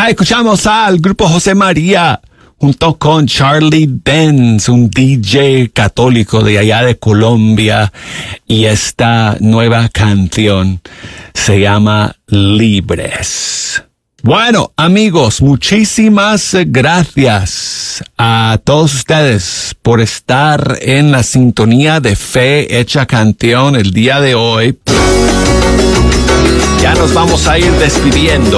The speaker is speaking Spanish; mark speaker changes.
Speaker 1: Escuchamos al grupo José María junto con Charlie Dance, un DJ católico de allá de Colombia, y esta nueva canción se llama Libres. Bueno, amigos, muchísimas gracias a todos ustedes por estar en la sintonía de Fe Hecha Canción el día de hoy. Ya nos vamos a ir despidiendo.